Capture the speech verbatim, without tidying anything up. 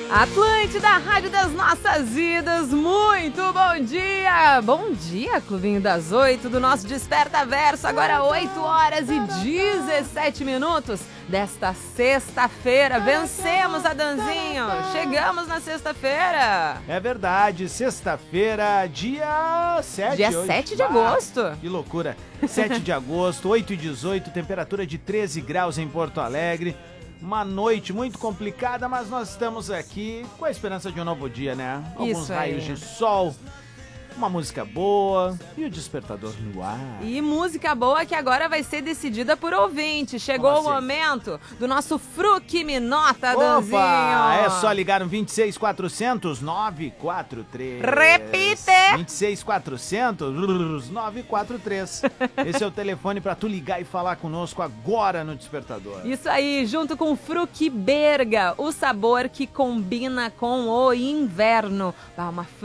Atlântida, a rádio das nossas vidas, muito bom dia! Bom dia, Clubinho das Oito, do nosso Desperta Verso, agora oito horas e dezessete minutos desta sexta-feira. Vencemos, Adanzinho! Chegamos na sexta-feira! É verdade, sexta-feira, dia sete. Dia hoje. sete de Ah, agosto. Que loucura! sete de agosto, oito e dezoito, temperatura de treze graus em Porto Alegre. Uma noite muito complicada, mas nós estamos aqui com a esperança de um novo dia, né? Alguns Isso aí. raios de sol, uma música boa e o despertador no ar. E música boa que agora vai ser decidida por ouvinte. Chegou Como o assim? momento do nosso Fruque Me Nota, Adanzinho. Opa! É só ligar no vinte e seis quatrocentos, nove quatro três. Repite! vinte e seis quatrocentos, nove quatro três. Esse é o telefone pra tu ligar e falar conosco agora no Despertador. Isso aí, junto com Fruque Berga, o sabor que combina com o inverno. Ah, uma